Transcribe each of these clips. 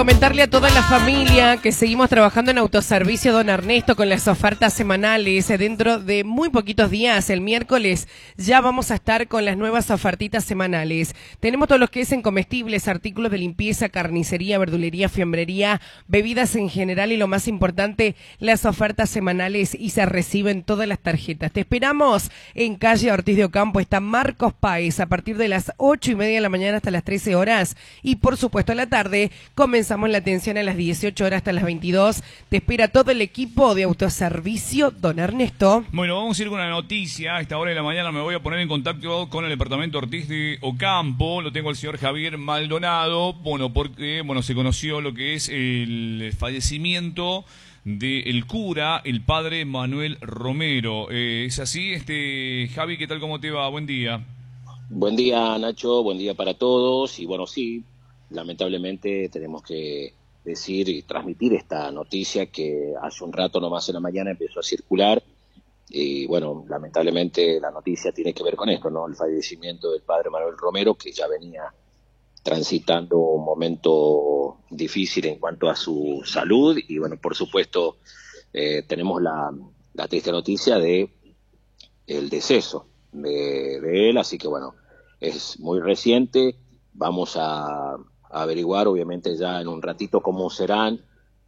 Comentarle a toda la familia que seguimos trabajando en Autoservicio Don Ernesto con las ofertas semanales. Dentro de muy poquitos días, el miércoles, ya vamos a estar con las nuevas ofertitas semanales. Tenemos todo lo que es en comestibles, artículos de limpieza, carnicería, verdulería, fiambrería, bebidas en general y lo más importante, las ofertas semanales y se reciben todas las tarjetas. Te esperamos en calle Ortiz de Ocampo, está Marcos Páez, a partir de las 8:30 de la mañana hasta las 13 horas y por supuesto a la tarde comenzamos la atención a las 18 horas hasta las 22. Te espera todo el equipo de Autoservicio Don Ernesto. Bueno, vamos a ir con una noticia. A esta hora de la mañana me voy a poner en contacto con el departamento Ortiz de Ocampo. Lo tengo al señor Javier Maldonado. Bueno, porque se conoció lo que es el fallecimiento del cura, el padre Manuel Romero. ¿Es así? Javi, ¿qué tal? ¿Cómo te va? Buen día. Buen día, Nacho. Buen día para todos. Y bueno, sí, lamentablemente tenemos que decir y transmitir esta noticia que hace un rato nomás en la mañana empezó a circular y bueno, lamentablemente la noticia tiene que ver con esto, ¿no? El fallecimiento del padre Manuel Romero, que ya venía transitando un momento difícil en cuanto a su salud y bueno, por supuesto tenemos la triste noticia de el deceso de él, así que bueno, es muy reciente. Vamos a averiguar obviamente ya en un ratito cómo serán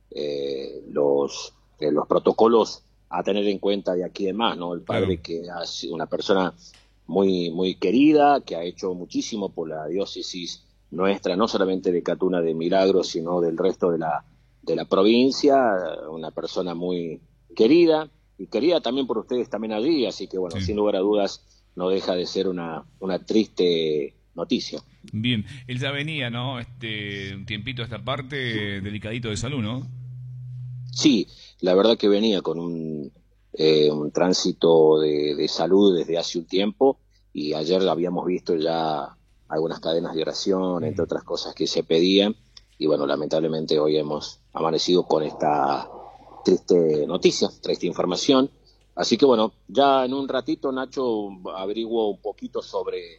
los protocolos a tener en cuenta de aquí en más, ¿no? El padre que ha sido una persona muy, muy querida, que ha hecho muchísimo por la diócesis nuestra, no solamente de Catuna de Milagro, sino del resto de la provincia, una persona muy querida, y querida también por ustedes también allí, así que bueno, sin lugar a dudas no deja de ser una triste noticia. Bien, él ya venía, ¿no? Un tiempito a esta parte, delicadito de salud, ¿no? Sí, la verdad que venía con un tránsito de salud desde hace un tiempo y ayer habíamos visto ya algunas cadenas de oración, entre otras cosas que se pedían y bueno, lamentablemente hoy hemos amanecido con esta triste noticia, triste información. Así que bueno, ya en un ratito, Nacho, averiguo un poquito sobre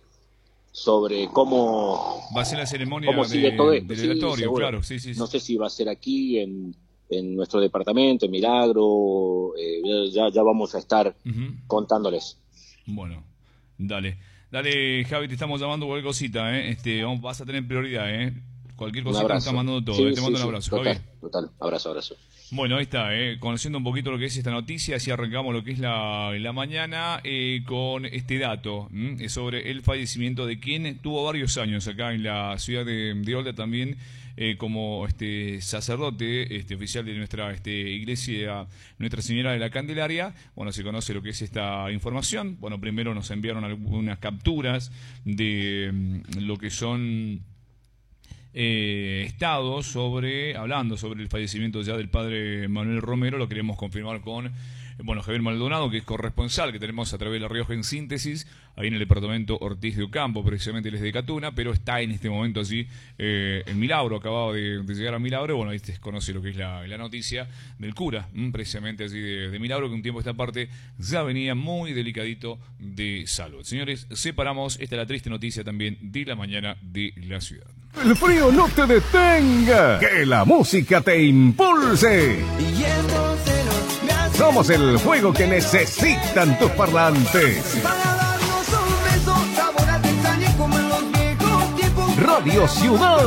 cómo va a ser la ceremonia sigue todo esto. Del velatorio, claro. Sí. No sé si va a ser aquí en nuestro departamento, en Milagro, ya vamos a estar contándoles. Bueno, dale, Javi, te estamos llamando cualquier cosita, vas a tener prioridad, cualquier cosita te está mandando todo, te mando un abrazo, Javi. Total, abrazo. Bueno, ahí está, conociendo un poquito lo que es esta noticia, así arrancamos lo que es la mañana con este dato sobre el fallecimiento de quien tuvo varios años acá en la ciudad de Olda también como sacerdote oficial de nuestra iglesia Nuestra Señora de la Candelaria. Bueno, se conoce lo que es esta información. Bueno, primero nos enviaron algunas capturas de lo que son estados hablando sobre el fallecimiento ya del padre Manuel Romero. Lo queremos confirmar con Javier Maldonado, que es corresponsal que tenemos a través de La Rioja en Síntesis, ahí en el departamento Ortiz de Ocampo, precisamente él es de Catuna, pero está en este momento allí en Milagro, acabado de llegar a Milagro. Bueno, ahí se conoce lo que es la noticia del cura, precisamente allí de Milagro, que un tiempo esta parte ya venía muy delicadito de salud. Señores, separamos, esta es la triste noticia también de la mañana de la ciudad. El frío no te detenga, que la música te impulse. Somos el juego que necesitan tus parlantes. Radio Ciudad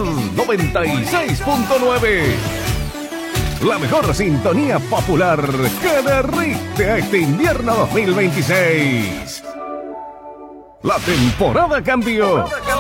96.9. La mejor sintonía popular que derrite a este invierno 2026. La temporada cambió.